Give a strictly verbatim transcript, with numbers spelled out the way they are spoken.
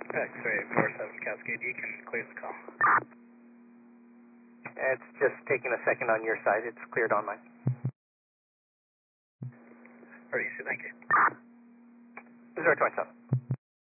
X-ray four seven Cascade, you can clear the call. It's just taking a second on your side. It's cleared on mine. Alright, thank you. zero twenty-seven.